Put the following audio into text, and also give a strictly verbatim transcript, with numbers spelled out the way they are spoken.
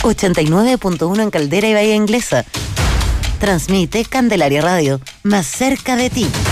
ochenta y nueve punto uno en Caldera y Bahía Inglesa. Transmite Candelaria Radio, más cerca de ti.